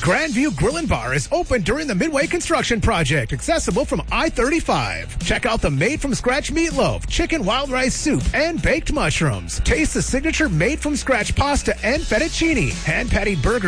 Grandview Grill and Bar is open during the Midway construction project, accessible from I-35. Check out the made-from-scratch meatloaf, chicken wild rice soup, and baked mushrooms. Taste the signature made-from-scratch pasta and fettuccine, hand-patted burgers,